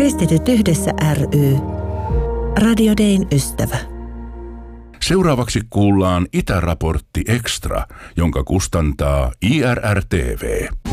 Kristityt yhdessä ry. Radio Dayn ystävä. Seuraavaksi kuullaan Itäraportti Extra, jonka kustantaa IRR-TV.